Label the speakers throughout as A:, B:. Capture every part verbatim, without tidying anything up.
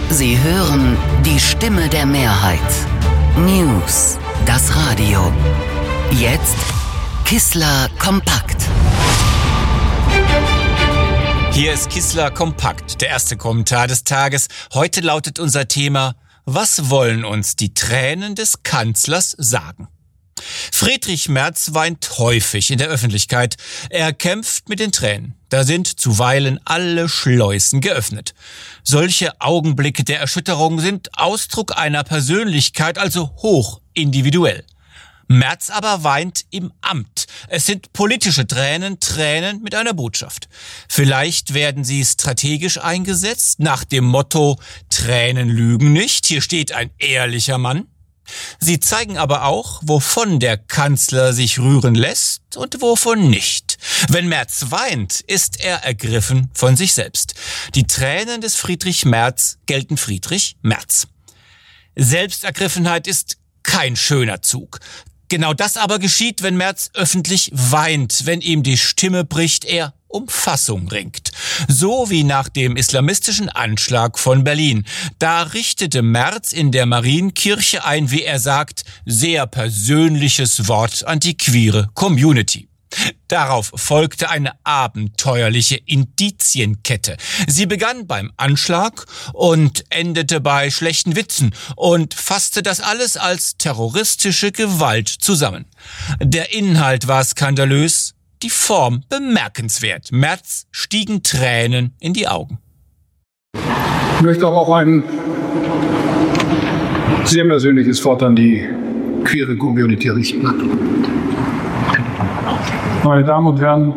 A: Sie hören die Stimme der Mehrheit. News, das Radio. Jetzt Kissler Kompakt.
B: Hier ist Kissler Kompakt, der erste Kommentar des Tages. Heute lautet unser Thema: Was wollen uns die Tränen des Kanzlers sagen? Friedrich Merz weint häufig in der Öffentlichkeit. Er kämpft mit den Tränen. Da sind zuweilen alle Schleusen geöffnet. Solche Augenblicke der Erschütterung sind Ausdruck einer Persönlichkeit, also hoch individuell. Merz aber weint im Amt. Es sind politische Tränen, Tränen mit einer Botschaft. Vielleicht werden sie strategisch eingesetzt, nach dem Motto: Tränen lügen nicht, hier steht ein ehrlicher Mann. Sie zeigen aber auch, wovon der Kanzler sich rühren lässt und wovon nicht. Wenn Merz weint, ist er ergriffen von sich selbst. Die Tränen des Friedrich Merz gelten Friedrich Merz. Selbstergriffenheit ist kein schöner Zug. Genau das aber geschieht, wenn Merz öffentlich weint, wenn ihm die Stimme bricht, er um Fassung ringt. So wie nach dem islamistischen Anschlag von Berlin. Da richtete Merz in der Marienkirche ein, wie er sagt, sehr persönliches Wort an die queere Community. Darauf folgte eine abenteuerliche Indizienkette. Sie begann beim Anschlag und endete bei schlechten Witzen und fasste das alles als terroristische Gewalt zusammen. Der Inhalt war skandalös, die Form bemerkenswert. Merz stiegen Tränen in die Augen.
C: Ich möchte aber auch ein sehr persönliches Wort an die queere Community richten. Meine Damen und Herren,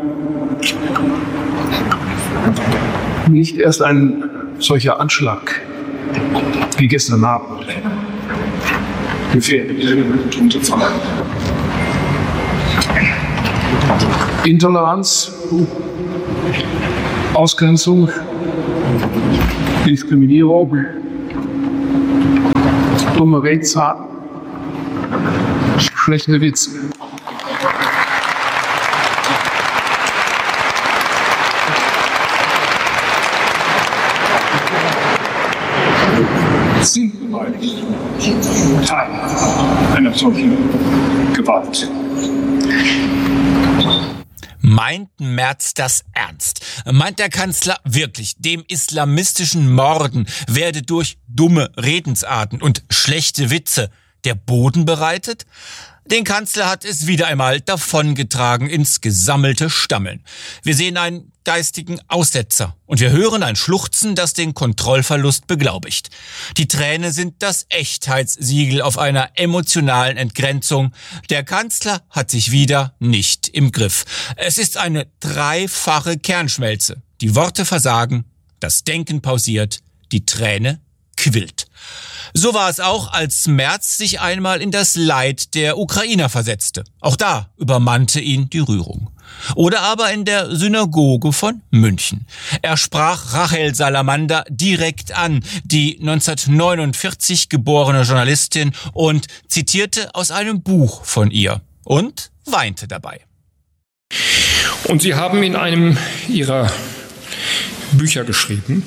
C: nicht erst ein solcher Anschlag wie gestern Abend gefährdet diese Verhalten. Intoleranz, Ausgrenzung, Diskriminierung, dumme Redensarten, schlechte Witze. Sind beleidigt Teil einer solchen Gewalt.
B: Meint Merz das ernst? Meint der Kanzler wirklich, dem islamistischen Morden werde durch dumme Redensarten und schlechte Witze der Boden bereitet? Den Kanzler hat es wieder einmal davongetragen ins gesammelte Stammeln. Wir sehen einen geistigen Aussetzer und wir hören ein Schluchzen, das den Kontrollverlust beglaubigt. Die Tränen sind das Echtheitssiegel auf einer emotionalen Entgrenzung. Der Kanzler hat sich wieder nicht im Griff. Es ist eine dreifache Kernschmelze. Die Worte versagen, das Denken pausiert, die Träne quillt. So war es auch, als Merz sich einmal in das Leid der Ukrainer versetzte. Auch da übermannte ihn die Rührung. Oder aber in der Synagoge von München. Er sprach Rachel Salamander direkt an, die neunzehnhundertneunundvierzig geborene Journalistin, und zitierte aus einem Buch von ihr und weinte dabei.
D: Und Sie haben in einem Ihrer Bücher geschrieben,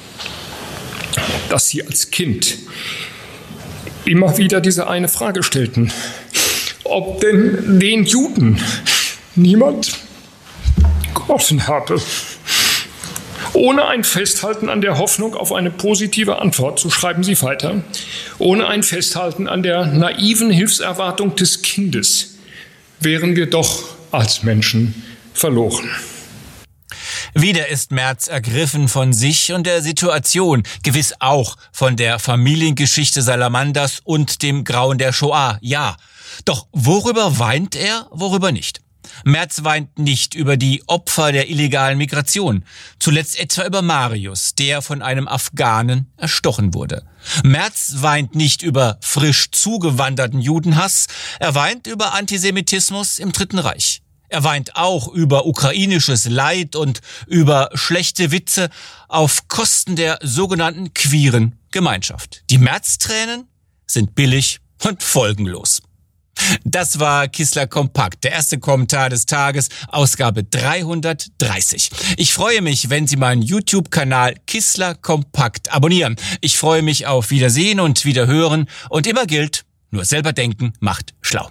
D: dass Sie als Kind immer wieder diese eine Frage stellten: Ob denn den Juden niemand geholfen habe. Ohne ein Festhalten an der Hoffnung auf eine positive Antwort, so schreiben Sie weiter, ohne ein Festhalten an der naiven Hilfserwartung des Kindes, wären wir doch als Menschen verloren.
B: Wieder ist Merz ergriffen von sich und der Situation, gewiss auch von der Familiengeschichte Salamanders und dem Grauen der Shoah, ja. Doch worüber weint er, worüber nicht? Merz weint nicht über die Opfer der illegalen Migration, zuletzt etwa über Marius, der von einem Afghanen erstochen wurde. Merz weint nicht über frisch zugewanderten Judenhass, er weint über Antisemitismus im Dritten Reich. Er weint auch über ukrainisches Leid und über schlechte Witze auf Kosten der sogenannten queeren Gemeinschaft. Die Merz-Tränen sind billig und folgenlos. Das war Kissler Kompakt, der erste Kommentar des Tages, Ausgabe dreihundertdreißig. Ich freue mich, wenn Sie meinen YouTube-Kanal Kissler Kompakt abonnieren. Ich freue mich auf Wiedersehen und Wiederhören und immer gilt, nur selber denken macht schlau.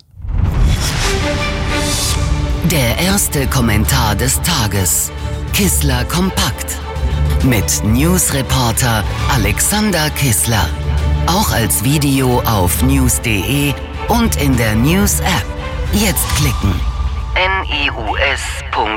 A: Der erste Kommentar des Tages. Kissler Kompakt. Mit Newsreporter Alexander Kissler. Auch als Video auf news punkt de und in der News-App. Jetzt klicken. news punkt